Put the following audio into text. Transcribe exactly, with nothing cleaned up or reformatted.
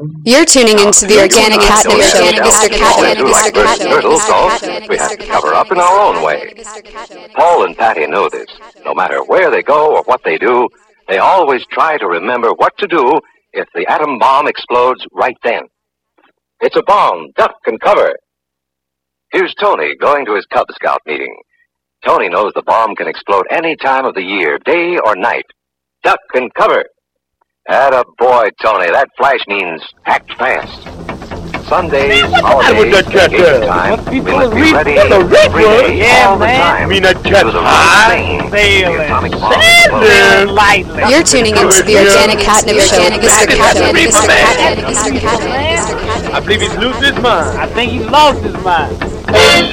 You're tuning into the Organic Catnip Show with Mister Catnip. We do like birds and turtles, so we have to cover up in our own way. Paul and Patty know this. No matter where they go or what they do, they always try to remember what to do if the atom bomb explodes right then. It's a bomb. Duck and cover. Here's Tony going to his Cub Scout meeting. Tony knows the bomb can explode any time of the year, day or night. Duck and cover. Atta boy, Tony. That flash means act fast. Sundays, holidays, vacation time, we must be ready every day, yeah, all the man. time. I mean, that jet's high, sailing, sailing lightly. You're tuning into the Organic Catnip Show with Mister Catnip. Mister Catnip. Mister Catnip. I believe he's losing his mind. I think he lost his mind.